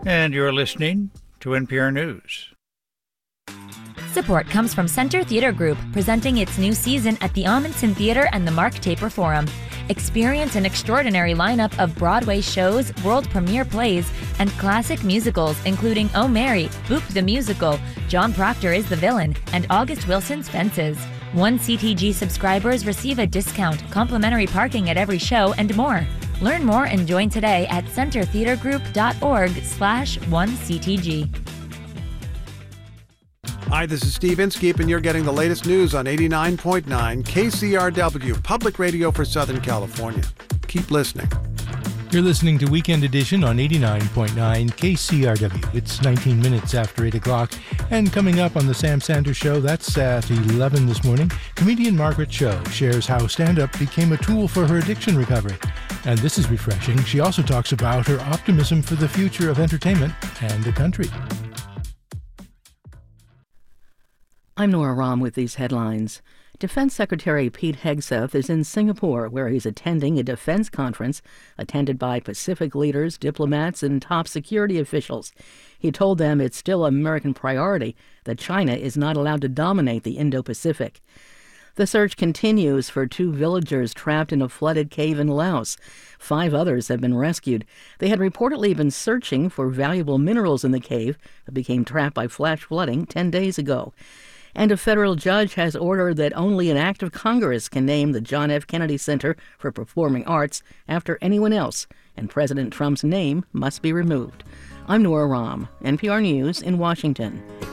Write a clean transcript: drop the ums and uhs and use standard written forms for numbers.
And you're listening to NPR News. Support comes from Center Theater Group, presenting its new season at the Amundsen Theater and the Mark Taper Forum. Experience an extraordinary lineup of Broadway shows, world premiere plays, and classic musicals, including Oh Mary, Boop the Musical, John Proctor is the Villain, and August Wilson's Fences. One CTG subscribers receive a discount, complimentary parking at every show, and more. Learn more and join today at centertheatergroup.org/1CTG. Hi, this is Steve Inskeep, and you're getting the latest news on 89.9 KCRW, Public Radio for Southern California. Keep listening. You're listening to Weekend Edition on 89.9 KCRW. It's 19 minutes after 8 o'clock. And coming up on the Sam Sanders Show, that's at 11 this morning, comedian Margaret Cho shares how stand-up became a tool for her addiction recovery. And this is refreshing. She also talks about her optimism for the future of entertainment and the country. I'm Nora Rahm with these headlines. Defense Secretary Pete Hegseth is in Singapore, where he's attending a defense conference attended by Pacific leaders, diplomats, and top security officials. He told them it's still an American priority that China is not allowed to dominate the Indo-Pacific. The search continues for 2 villagers trapped in a flooded cave in Laos. 5 others have been rescued. They had reportedly been searching for valuable minerals in the cave that became trapped by flash flooding 10 days ago. And a federal judge has ordered that only an act of Congress can name the John F. Kennedy Center for Performing Arts after anyone else, and President Trump's name must be removed. I'm Nora Rahm, NPR News in Washington.